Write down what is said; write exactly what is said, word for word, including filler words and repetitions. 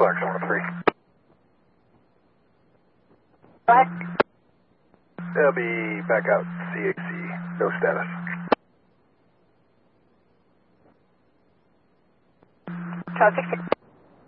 Clarkson one oh three. What? They'll be back out C H C. No status. twelve six six.